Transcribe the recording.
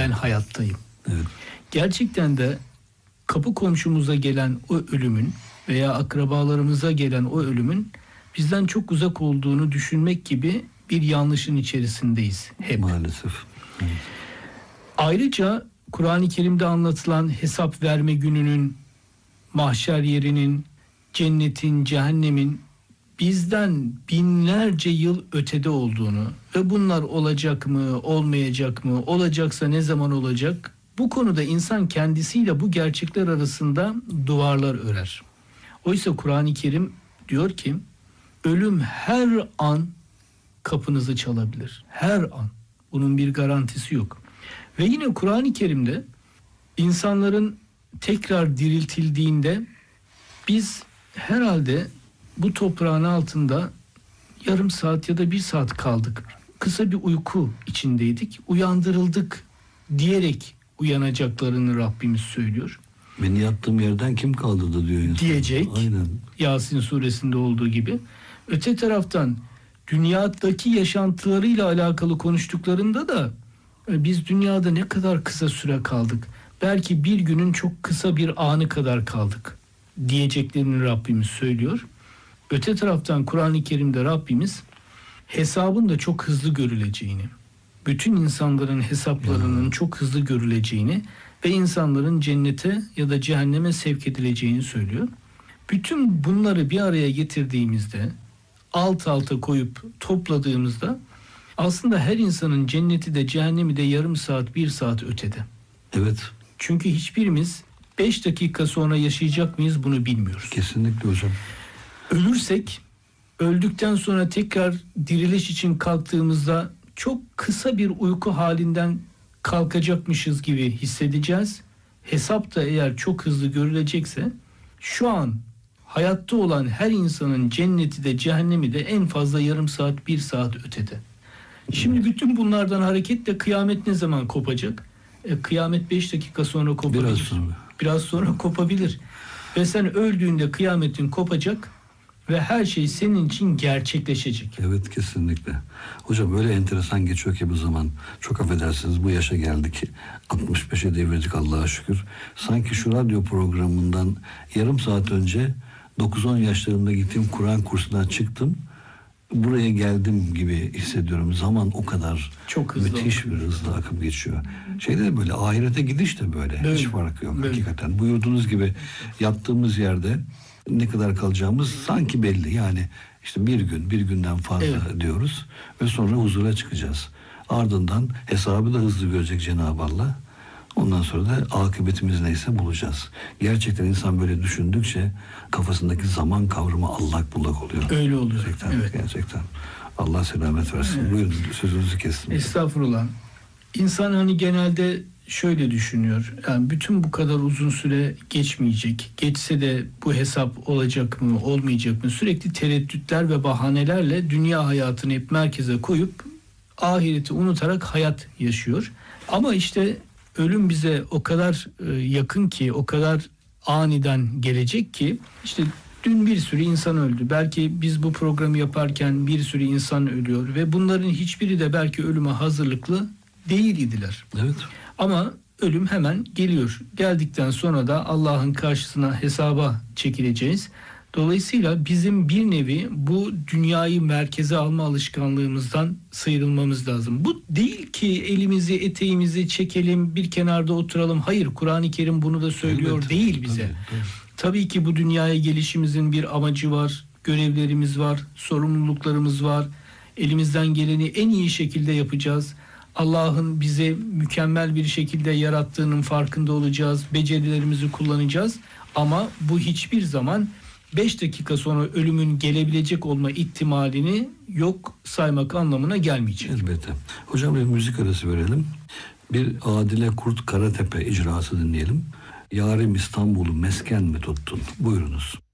Ben hayattayım. Evet. Gerçekten de kapı komşumuza gelen o ölümün veya akrabalarımıza gelen o ölümün bizden çok uzak olduğunu düşünmek gibi bir yanlışın içerisindeyiz hep. Maalesef. Evet. Ayrıca Kur'an-ı Kerim'de anlatılan hesap verme gününün, mahşer yerinin, cennetin, cehennemin bizden binlerce yıl ötede olduğunu ve bunlar olacak mı, olmayacak mı, olacaksa ne zaman olacak? Bu konuda insan kendisiyle bu gerçekler arasında duvarlar örer. Oysa Kur'an-ı Kerim diyor ki, ölüm her an kapınızı çalabilir. Her an. Bunun bir garantisi yok. Ve yine Kur'an-ı Kerim'de insanların tekrar diriltildiğinde biz herhalde bu toprağın altında yarım saat ya da bir saat kaldık. Kısa bir uyku içindeydik. Uyandırıldık diyerek uyanacaklarını Rabbimiz söylüyor. Beni yattığım yerden kim kaldırdı diyor insan. Diyecek. Aynen. Yasin suresinde olduğu gibi. Öte taraftan dünyadaki yaşantılarıyla alakalı konuştuklarında da biz dünyada ne kadar kısa süre kaldık? Belki bir günün çok kısa bir anı kadar kaldık diyeceklerini Rabbimiz söylüyor. Öte taraftan Kur'an-ı Kerim'de Rabbimiz hesabın da çok hızlı görüleceğini, bütün insanların hesaplarının çok hızlı görüleceğini ve insanların cennete ya da cehenneme sevk edileceğini söylüyor. Bütün bunları bir araya getirdiğimizde, alt alta koyup topladığımızda aslında her insanın cenneti de cehennemi de yarım saat, bir saat ötede. Evet. Çünkü hiçbirimiz 5 dakika sonra yaşayacak mıyız bunu bilmiyoruz. Kesinlikle hocam. Ölürsek, öldükten sonra tekrar diriliş için kalktığımızda çok kısa bir uyku halinden kalkacakmışız gibi hissedeceğiz. Hesap da eğer çok hızlı görülecekse şu an hayatta olan her insanın cenneti de cehennemi de en fazla yarım saat, bir saat ötede. Şimdi bütün bunlardan hareketle kıyamet ne zaman kopacak? Kıyamet 5 dakika sonra kopabilir. Biraz sonra. Biraz sonra kopabilir. Ve sen öldüğünde kıyametin kopacak ve her şey senin için gerçekleşecek. Evet, kesinlikle. Hocam öyle enteresan geçiyor ki bu zaman. Çok affedersiniz, bu yaşa geldik. 65'e devirdik Allah'a şükür. Sanki şu radyo programından yarım saat önce 9-10 yaşlarında gittiğim Kur'an kursundan çıktım. Buraya geldim gibi hissediyorum. Zaman o kadar çok hızlı müthiş bir hızla akıp geçiyor. Şeyde de böyle, ahirete gidiş de böyle. Hiç farkı yok hakikaten. Buyurduğunuz gibi yattığımız yerde ne kadar kalacağımız sanki belli. Yani işte bir gün, bir günden fazla diyoruz ve sonra huzura çıkacağız. Ardından hesabı da hızlı görecek Cenab-ı Allah. Ondan sonra da akıbetimiz neyse bulacağız. Gerçekten insan böyle düşündükçe kafasındaki zaman kavramı allak bullak oluyor. Öyle oluyor. Gerçekten, gerçekten. Allah selamet versin. Buyurun, sözünüzü kestim. Estağfurullah. İnsan hani genelde şöyle düşünüyor. Yani bütün bu kadar uzun süre geçmeyecek. Geçse de bu hesap olacak mı, olmayacak mı? Sürekli tereddütler ve bahanelerle dünya hayatını hep merkeze koyup ahireti unutarak hayat yaşıyor. Ama işte ölüm bize o kadar yakın ki, o kadar aniden gelecek ki, işte dün bir sürü insan öldü. Belki biz bu programı yaparken bir sürü insan ölüyor ve bunların hiçbiri de belki ölüme hazırlıklı değil idiler. Evet. Ama ölüm hemen geliyor. Geldikten sonra da Allah'ın karşısına hesaba çekileceğiz. Dolayısıyla bizim bir nevi bu dünyayı merkeze alma alışkanlığımızdan sıyrılmamız lazım. Bu değil ki elimizi eteğimizi çekelim, bir kenarda oturalım. Hayır, Kur'an-ı Kerim bunu da söylüyor, evet, değil bize. Tabii ki bu dünyaya gelişimizin bir amacı var, görevlerimiz var, sorumluluklarımız var. Elimizden geleni en iyi şekilde yapacağız. Allah'ın bize mükemmel bir şekilde yarattığının farkında olacağız. Becerilerimizi kullanacağız. Ama bu hiçbir zaman 5 dakika sonra ölümün gelebilecek olma ihtimalini yok saymak anlamına gelmeyecek. Elbette. Hocam bir müzik arası verelim. Bir Adile Kurt Karatepe icrası dinleyelim. Yarim İstanbul'u mesken mi tuttun? Buyurunuz.